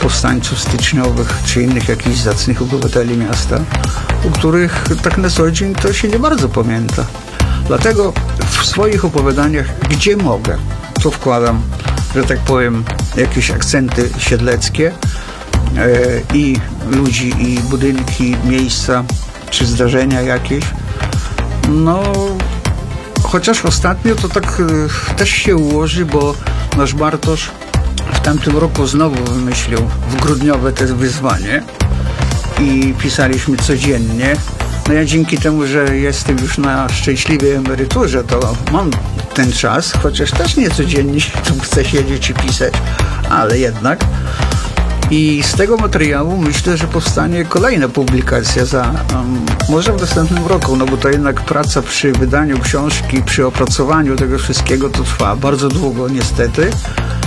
powstańców styczniowych, czy innych jakichś zacnych obywateli miasta, u których tak na co dzień to się nie bardzo pamięta. Dlatego w swoich opowiadaniach, gdzie mogę, to wkładam, że tak powiem, jakieś akcenty siedleckie i ludzi, i budynki, miejsca, czy zdarzenia jakieś. No, chociaż ostatnio to tak też się ułoży, bo nasz Bartosz w tamtym roku znowu wymyślił w grudniowe te wyzwanie i pisaliśmy codziennie. No ja dzięki temu, że jestem już na szczęśliwej emeryturze, to mam ten czas, chociaż też nie codziennie się tu chcę siedzieć i pisać, ale jednak. I z tego materiału myślę, że powstanie kolejna publikacja może w następnym roku, no bo to jednak praca przy wydaniu książki, przy opracowaniu tego wszystkiego to trwa bardzo długo niestety.